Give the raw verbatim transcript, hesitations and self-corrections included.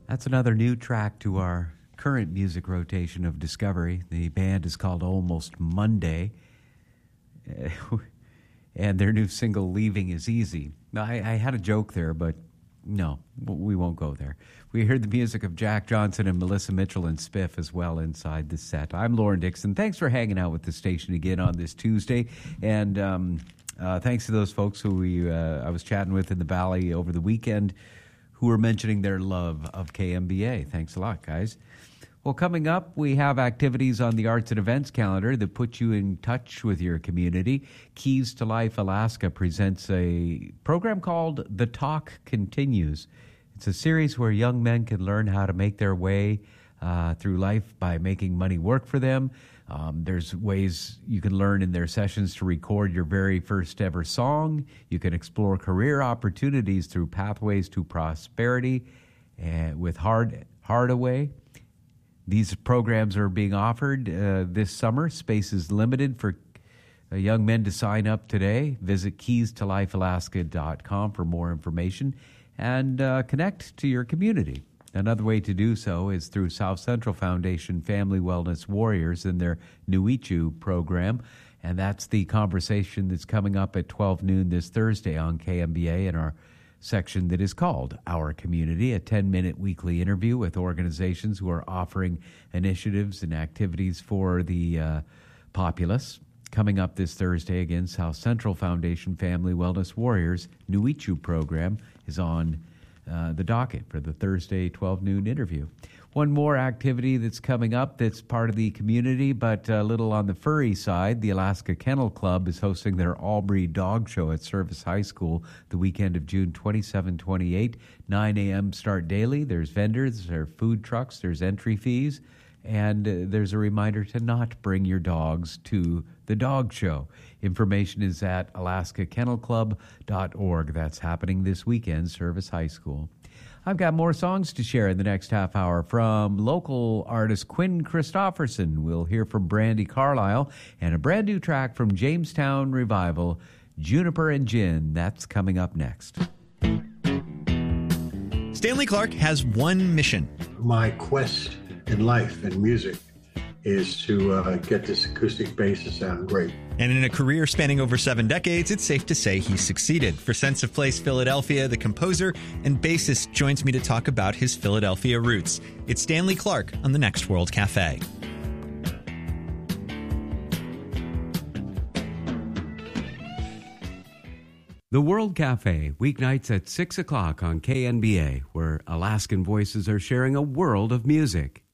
That's another new track to our current music rotation of Discovery. The band is called Almost Monday, and their new single, Leaving Is Easy. Now, I, I had a joke there, but no, we won't go there. We heard the music of Jack Johnson and Melissa Mitchell and Spiff as well inside the set. I'm Lauren Dixon. Thanks for hanging out with the station again on this Tuesday, and um, uh, thanks to those folks who we uh, I was chatting with in the Valley over the weekend who were mentioning their love of K M B A. Thanks a lot, guys. Well, coming up, we have activities on the arts and events calendar that put you in touch with your community. Keys to Life Alaska presents a program called The Talk Continues. It's a series where young men can learn how to make their way uh, through life by making money work for them. Um, there's ways you can learn in their sessions to record your very first ever song. You can explore career opportunities through Pathways to Prosperity uh, with Hard Hardaway. These programs are being offered uh, this summer. Space is limited for uh, young men to sign up today. Visit keys to life alaska dot com for more information and uh, connect to your community. Another way to do so is through South Central Foundation Family Wellness Warriors and their Nuichu program. And that's the conversation that's coming up at twelve noon this Thursday on K M B A in our section that is called Our Community, a ten-minute weekly interview with organizations who are offering initiatives and activities for the uh, populace. Coming up this Thursday, again, South Central Foundation Family Wellness Warriors Nuichu program is on Uh, the docket for the Thursday twelve noon interview. One more activity that's coming up that's part of the community, but a little on the furry side. The Alaska Kennel Club is hosting their Albury Dog Show at Service High School the weekend of June twenty-seventh, twenty-eighth, nine a.m. start daily. There's vendors, there are food trucks, there's entry fees, and uh, there's a reminder to not bring your dogs to the dog show. Information is at alaska kennel club dot org. That's happening this weekend, Service High School. I've got more songs to share in the next half hour from local artist Quinn Christopherson. We'll hear from Brandy Carlisle and a brand new track from Jamestown Revival, Juniper and Gin. That's coming up next. Stanley Clarke has one mission. My quest in life and music is to uh, get this acoustic bass to sound great. And in a career spanning over seven decades, it's safe to say he succeeded. For Sense of Place Philadelphia, the composer and bassist joins me to talk about his Philadelphia roots. It's Stanley Clarke on the Next World Cafe. The World Cafe, weeknights at six o'clock on K N B A, where Alaskan voices are sharing a world of music.